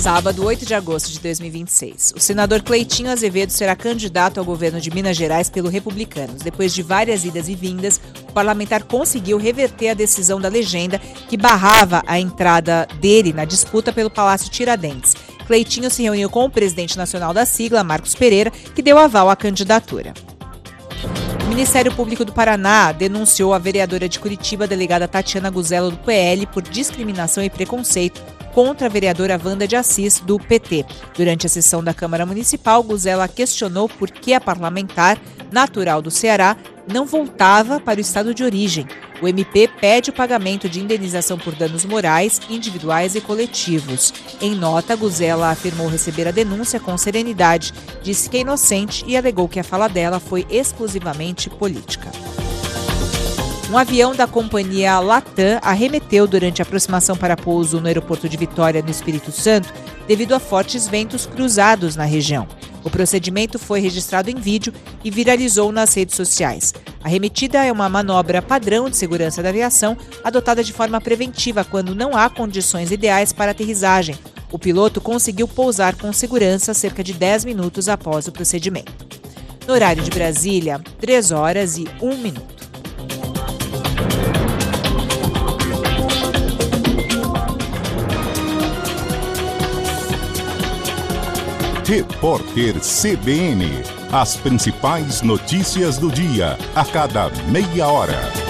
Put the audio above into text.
Sábado, 8 de agosto de 2026. O senador Cleitinho Azevedo será candidato ao governo de Minas Gerais pelo Republicanos. Depois de várias idas e vindas, o parlamentar conseguiu reverter a decisão da legenda que barrava a entrada dele na disputa pelo Palácio Tiradentes. Cleitinho se reuniu com o presidente nacional da sigla, Marcos Pereira, que deu aval à candidatura. O Ministério Público do Paraná denunciou a vereadora de Curitiba, delegada Tatiana Guzelo, do PL, por discriminação e preconceito contra a vereadora Wanda de Assis, do PT. Durante a sessão da Câmara Municipal, Guzela questionou por que a parlamentar, natural do Ceará, não voltava para o estado de origem. O MP pede o pagamento de indenização por danos morais, individuais e coletivos. Em nota, Guzela afirmou receber a denúncia com serenidade, disse que é inocente e alegou que a fala dela foi exclusivamente política. Um avião da companhia Latam arremeteu durante a aproximação para pouso no aeroporto de Vitória, no Espírito Santo, devido a fortes ventos cruzados na região. O procedimento foi registrado em vídeo e viralizou nas redes sociais. A arremetida é uma manobra padrão de segurança da aviação, adotada de forma preventiva quando não há condições ideais para aterrissagem. O piloto conseguiu pousar com segurança cerca de 10 minutos após o procedimento. No horário de Brasília, 3 horas e 1 minuto. Repórter CBN. As principais notícias do dia, a cada meia hora.